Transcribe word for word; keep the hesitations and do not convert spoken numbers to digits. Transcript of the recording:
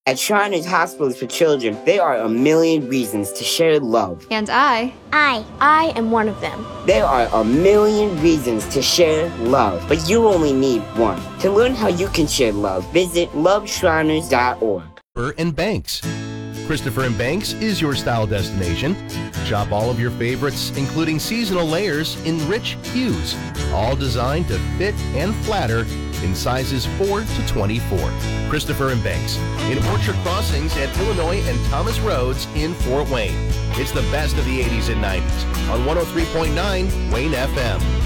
At Shriners Hospitals for Children, there are a million reasons to share love. And I. I. I am one of them. There are a million reasons to share love, but you only need one. To learn how you can share love, visit love shriners dot org. Christopher and Banks. Christopher and Banks is your style destination. Shop all of your favorites, including seasonal layers in rich hues, all designed to fit and flatter in sizes four to twenty-four. Christopher and Banks in Orchard Crossings at Illinois and Thomas Roads in Fort Wayne. It's the best of the eighties and nineties on one oh three point nine Wayne F M.